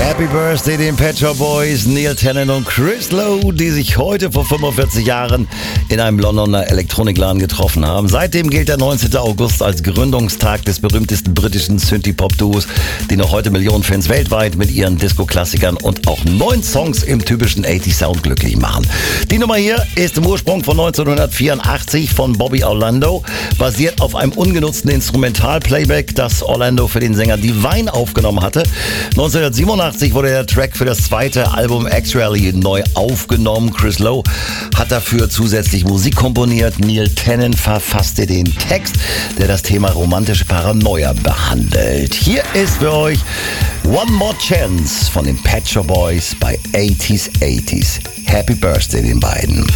Happy Birthday den Pet Shop Boys, Neil Tennant und Chris Lowe, die sich heute vor 45 Jahren in einem Londoner Elektronikladen getroffen haben. Seitdem gilt der 19. August als Gründungstag des berühmtesten britischen Synthie-Pop-Duos, die noch heute Millionen Fans weltweit mit ihren Disco-Klassikern und auch 9 Songs im typischen 80s-Sound glücklich machen. Die Nummer hier ist im Ursprung von 1984 von Bobby Orlando, basiert auf einem ungenutzten Instrumental-Playback, das Orlando für den Sänger Divine aufgenommen hatte. 1987 wurde der Track für das zweite Album X-Rally neu aufgenommen. Chris Lowe hat dafür zusätzlich Musik komponiert. Neil Tennant verfasste den Text, der das Thema romantische Paranoia behandelt. Hier ist für euch One More Chance von den Pet Shop Boys bei 80s. Happy Birthday den beiden.